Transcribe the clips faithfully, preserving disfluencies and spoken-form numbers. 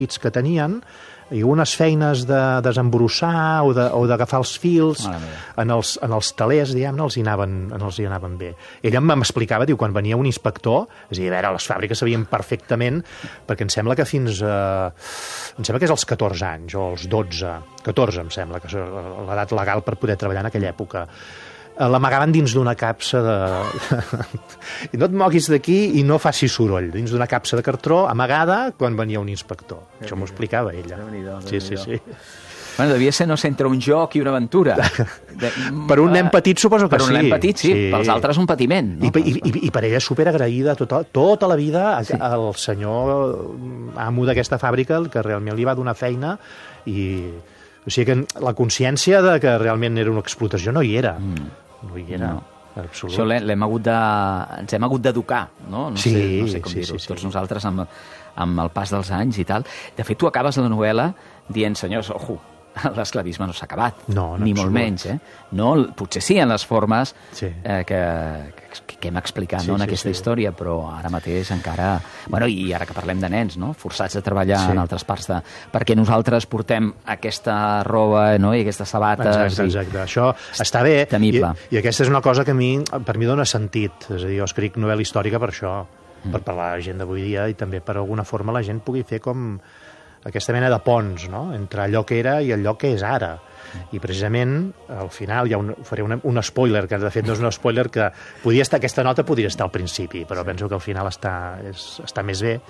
que tenien, i unes feines de desembrossar o d'agafar els fils en els, en els talers, diguem-ne, els, hi anaven, els hi anaven bé. Ell m'explicava, diu, quan venia un inspector, és a dir, a veure, les fàbriques sabien perfectament, perquè em sembla que fins a... em sembla que és als catorze anys, o als dotze, catorze em sembla, que és l'edat legal per poder treballar en aquella època. L'amagaven dins d'una capsa de... I no et moguis d'aquí i no facis soroll. Dins d'una capsa de cartró, amagada, quan venia un inspector. Això m'ho explicava ella. Sí, sí, sí. Bueno, devia ser, no sé, entre un joc i una aventura. Per un nen petit suposo que sí. Per un nen petit, sí. Pels altres un patiment. I per ella és superagraïda tota la vida al senyor amo d'aquesta fàbrica, que realment li va donar feina i... O sigui que la consciència de que realment era una explotació no hi era. No hi era, no. Absolut. Això l'hem hagut de... ens hem hagut d'educar, no? No sí, sé, no sé com sí, dir-ho. Sí, sí. Tots nosaltres amb, amb el pas dels anys i tal. De fet, tu acabes la novel·la dient, senyors, ojo, l'esclavisme no s'ha acabat, no, no, ni molt menys. Eh? No, potser sí en les formes sí. eh, que, que, que hem explicat sí, no, en sí, aquesta sí. història, però ara mateix encara... Bueno, i ara que parlem de nens, no? Forçats a treballar sí. en altres parts de... Perquè nosaltres portem aquesta roba no? I aquestes sabates... Exacte, exacte. I... Això està bé. Temible. I, I aquesta és una cosa que a mi, per mi dona sentit. És a dir, jo escric novel·la històrica per això, mm. per parlar a la gent d'avui dia i també per alguna forma la gent pugui fer com... aquesta mena de ponts, no?, entre allò que era i allò que és ara. I precisament, al final, ja un, faré un, un spoiler, que de fet no és un spoiler, que podia estar, aquesta nota podria estar al principi, però sí. penso que al final està, és, està més bé.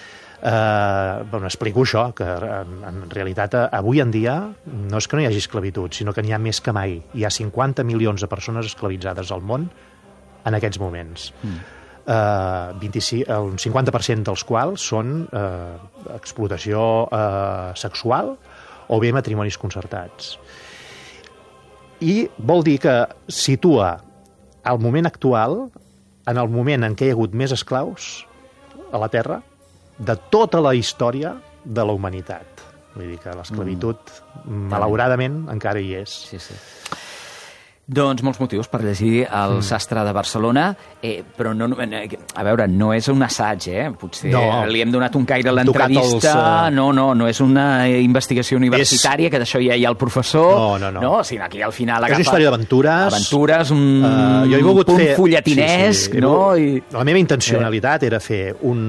Uh, bueno, explico això, que en, en realitat avui en dia no és que no hi hagi esclavitud, sinó que n'hi ha més que mai. Hi ha cinquanta milions de persones esclavitzades al món en aquests moments. Mm. Uh, vint-i-cinc, el cinquanta per cent dels quals són uh, explotació uh, sexual o bé matrimonis concertats. I vol dir que situa el moment actual en el moment en què hi ha hagut més esclaus a la Terra de tota la història de la humanitat. Vull dir que l'esclavitud, mm. malauradament, encara hi és. Sí, sí. Doncs molts motius per llegir El mm. sastre de Barcelona, eh, però no, a veure, no és un assaig, eh? Potser no. li hem donat un caire a l'entrevista, els, uh... no, no, no és una investigació universitària, és... que d'això ja hi ha el professor, no, no, no. no sinó aquí al final agafa... És una història d'aventures. Aventures, un uh, jo he punt fer... fulletinesc, sí, sí. no? I... La meva intencionalitat eh. era fer un...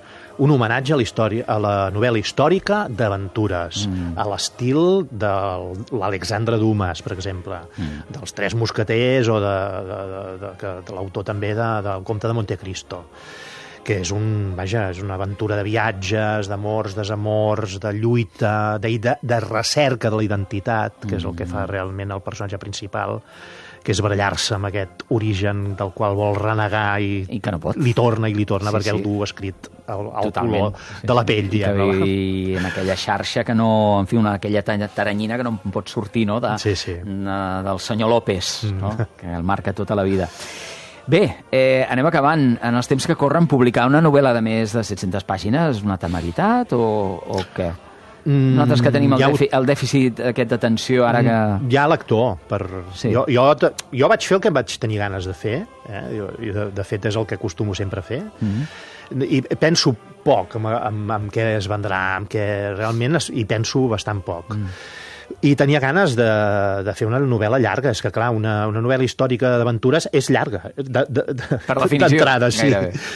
un homenatge a la història, a la novel·la històrica d'aventures, mm. a l'estil de l'Alexandre Dumas, per exemple, mm. dels Tres Mosqueters o de, de, de, de, de, de l'autor també de, del Comte de Montecristo, que és un, vaja, és una aventura de viatges, d'amors, desamors, de lluita, de, de, de recerca de la identitat, que és el que fa realment el personatge principal, que és barallar-se amb aquest origen del qual vol renegar i, I que no pot. li torna i li torna sí, perquè sí. el du escrit al, al color sí, de la pell, sí. diguem. I en aquella xarxa que no... En fi, una, aquella taranyina que no pot sortir, no?, de, sí, sí. de, del senyor López, mm. no?, que el marca tota la vida. Bé, eh, anem acabant. En els temps que corren, publicar una novel·la de més de set-centes pàgines és una temeritat o, o què? Nosaltres que tenim el, ha... el dèficit aquest d'atenció ara que... Hi ha lector. Per... Sí. Jo, jo, jo vaig fer el que vaig tenir ganes de fer, eh? I de, de fet és el que acostumo sempre a fer, mm-hmm. i penso poc en, en, en què es vendrà, en què realment es, hi penso bastant poc. Mm. I tenia ganes de, de fer una novel·la llarga. És que, clar, una, una novel·la històrica d'aventures és llarga. De, de, de, per definició. D'entrada, sí.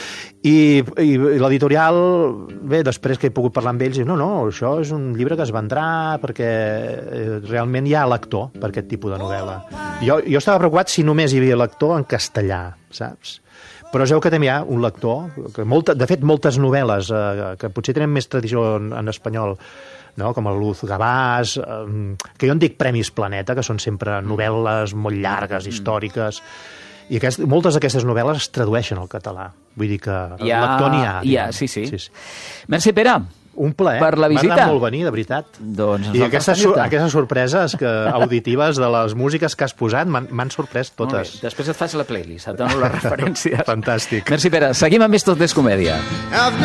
I, i, i l'editorial, bé, després que he pogut parlar amb ells, diu, no, no, això és un llibre que es vendrà perquè realment hi ha lector per aquest tipus de novel·la. Jo, jo estava preocupat si només hi havia lector en castellà, saps? Però es veu que també hi ha un lector, que molta, de fet, moltes novel·les eh, que potser tenen més tradició en, en espanyol, no? Com el Luz Gavàs, eh, que jo en dic Premis Planeta, que són sempre novel·les molt llargues, històriques, i aquest, moltes d'aquestes novel·les es tradueixen al català. Vull dir que el ja, lector n'hi ha. Ja, sí, sí. sí, sí. Merci, Pere. Un plaer. Per la visita. M'ha agradat molt venir, de veritat. Doncs I aquestes, aquestes sorpreses que, auditives de les músiques que has posat m'han sorprès totes. Després et faig la playlist, et dono la referència. Fantàstic. Merci, Pere. Seguim amb més Tot és comèdia.